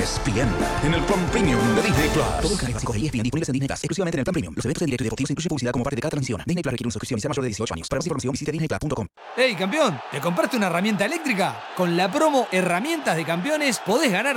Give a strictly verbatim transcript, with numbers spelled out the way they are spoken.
S P N en el plan premium de Disney Plus. Todos los canales básicos de E S P N disponibles en Disney Plus, exclusivamente en el plan premium. Los eventos en directo y deportivos incluyen publicidad como parte de cada transmisión. Disney Plus requiere una suscripción y sea mayor de dieciocho años. Para más información visite disney plus punto com. ¡Hey, campeón! ¿Te compraste una herramienta eléctrica? Con la promo Herramientas de Campeones podés ganar